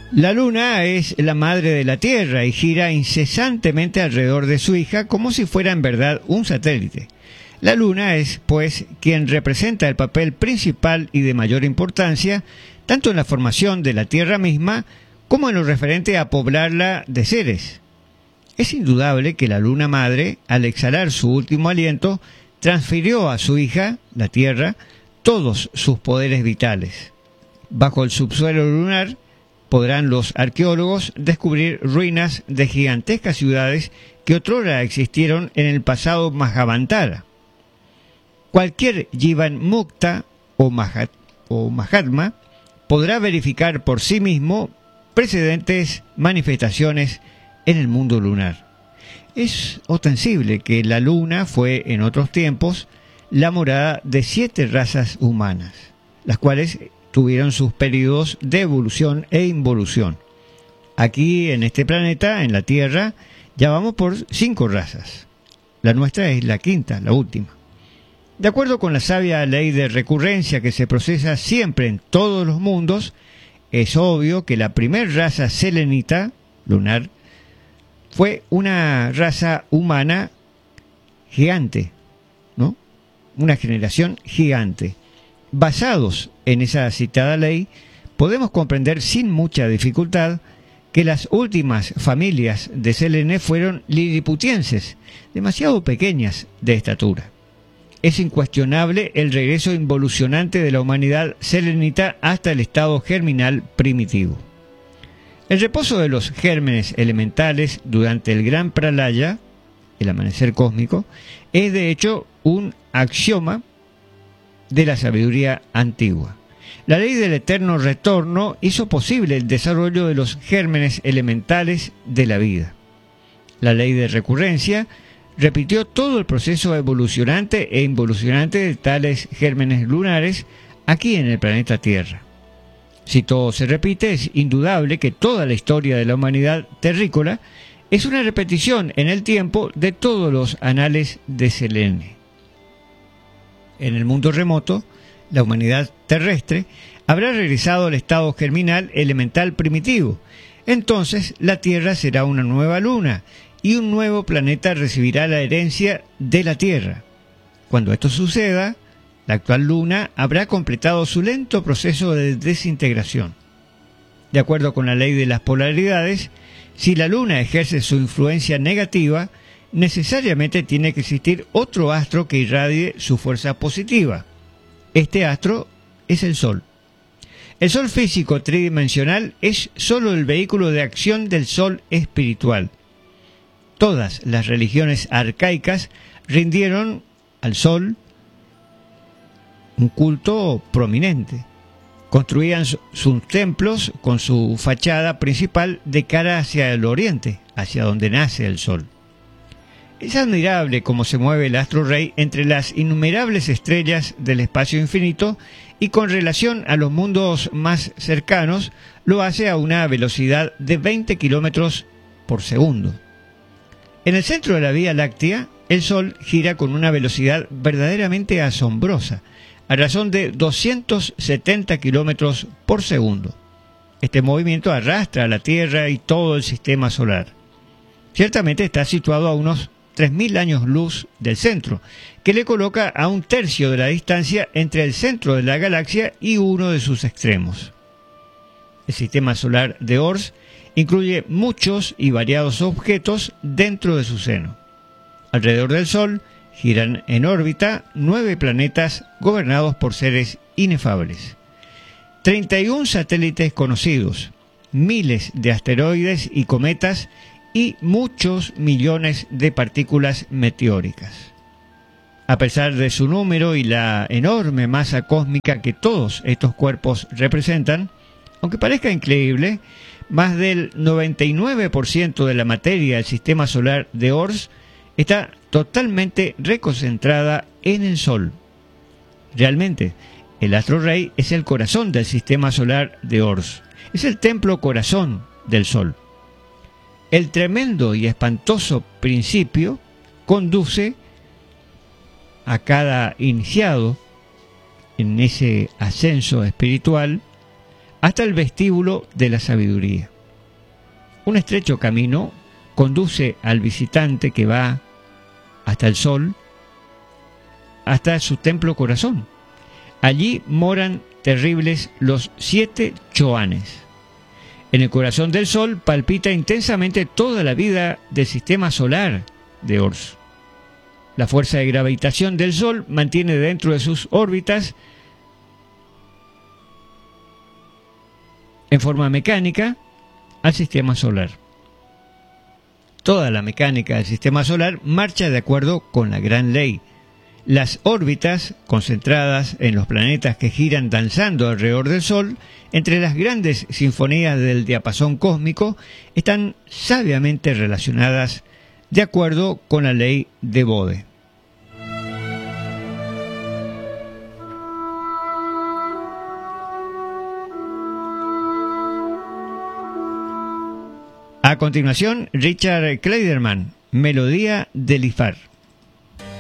La luna es la madre de la Tierra y gira incesantemente alrededor de su hija como si fuera en verdad un satélite. La luna es, pues, quien representa el papel principal y de mayor importancia, tanto en la formación de la Tierra misma como en lo referente a poblarla de seres. Es indudable que la luna madre, al exhalar su último aliento, transfirió a su hija, la Tierra, todos sus poderes vitales. Bajo el subsuelo lunar podrán los arqueólogos descubrir ruinas de gigantescas ciudades que otrora existieron en el pasado Mahabharata. Cualquier Jivan Mukta o Mahatma podrá verificar por sí mismo precedentes manifestaciones en el mundo lunar. Es ostensible que la luna fue en otros tiempos la morada de 7 razas humanas, las cuales tuvieron sus periodos de evolución e involución. Aquí en este planeta, en la Tierra, ya vamos por 5 razas. La nuestra es la quinta, la última. De acuerdo con la sabia ley de recurrencia que se procesa siempre en todos los mundos, es obvio que la primera raza selenita, lunar, fue una raza humana gigante, ¿no? Una generación gigante. Basados en esa citada ley, podemos comprender sin mucha dificultad que las últimas familias de Selene fueron liliputienses, demasiado pequeñas de estatura. Es incuestionable el regreso involucionante de la humanidad selenita hasta el estado germinal primitivo. El reposo de los gérmenes elementales durante el gran pralaya, el amanecer cósmico, es de hecho un axioma de la sabiduría antigua. La ley del eterno retorno hizo posible el desarrollo de los gérmenes elementales de la vida. La ley de recurrencia repitió todo el proceso evolucionante e involucionante de tales gérmenes lunares aquí en el planeta Tierra. Si todo se repite, es indudable que toda la historia de la humanidad terrícola es una repetición en el tiempo de todos los anales de Selene. En el mundo remoto, la humanidad terrestre habrá regresado al estado germinal elemental primitivo. Entonces, la Tierra será una nueva luna y un nuevo planeta recibirá la herencia de la Tierra. Cuando esto suceda, la actual luna habrá completado su lento proceso de desintegración. De acuerdo con la ley de las polaridades, si la luna ejerce su influencia negativa, necesariamente tiene que existir otro astro que irradie su fuerza positiva. Este astro es el Sol. El Sol físico tridimensional es sólo el vehículo de acción del Sol espiritual. Todas las religiones arcaicas rindieron al Sol un culto prominente. Construían sus templos con su fachada principal de cara hacia el oriente, hacia donde nace el Sol. Es admirable cómo se mueve el astro rey entre las innumerables estrellas del espacio infinito y con relación a los mundos más cercanos lo hace a una velocidad de 20 kilómetros por segundo. En el centro de la Vía Láctea, el Sol gira con una velocidad verdaderamente asombrosa, a razón de 270 kilómetros por segundo. Este movimiento arrastra a la Tierra y todo el sistema solar. Ciertamente está situado a unos 3.000 años luz del centro, que le coloca a 1/3 de la distancia entre el centro de la galaxia y uno de sus extremos. El sistema solar de Ors incluye muchos y variados objetos dentro de su seno. Alrededor del Sol giran en órbita 9 planetas gobernados por seres inefables. 31 satélites conocidos, miles de asteroides y cometas y muchos millones de partículas meteóricas. A pesar de su número y la enorme masa cósmica que todos estos cuerpos representan, aunque parezca increíble, más del 99% de la materia del sistema solar de Ors está totalmente reconcentrada en el Sol. Realmente, el astro rey es el corazón del sistema solar de Ors. Es el templo corazón del Sol. El tremendo y espantoso principio conduce a cada iniciado en ese ascenso espiritual hasta el vestíbulo de la sabiduría. Un estrecho camino conduce al visitante que va hasta el sol, hasta su templo corazón. Allí moran terribles los 7 choanes. En el corazón del sol palpita intensamente toda la vida del sistema solar de Ors. La fuerza de gravitación del sol mantiene dentro de sus órbitas en forma mecánica al sistema solar. Toda la mecánica del sistema solar marcha de acuerdo con la gran ley. Las órbitas, concentradas en los planetas que giran danzando alrededor del Sol, entre las grandes sinfonías del diapasón cósmico, están sabiamente relacionadas de acuerdo con la ley de Bode. A continuación, Richard Kleiderman, Melodía del Ifar.